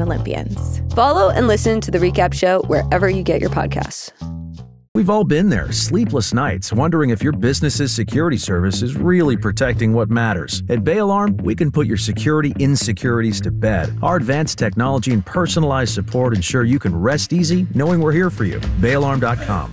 and Olympians. Follow and listen to The Recap Show wherever you get your podcasts. We've all been there, sleepless nights, wondering if your business's security service is really protecting what matters. At Bay Alarm, we can put your security insecurities to bed. Our advanced technology and personalized support ensure you can rest easy knowing we're here for you. BayAlarm.com.